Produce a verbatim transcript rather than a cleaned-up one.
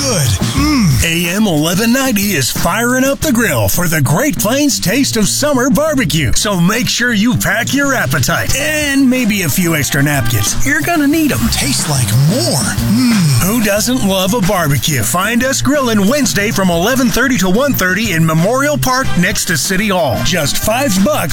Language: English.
good. Mmm. A M eleven ninety is firing up the grill for the Great Plains taste of summer barbecue. So make sure you pack your appetite and maybe a few extra napkins. You're gonna need them. Tastes like more. Mmm. Who doesn't love a barbecue? Find us grilling Wednesday from eleven thirty to one thirty in Memorial Park next to City Hall. Just five bucks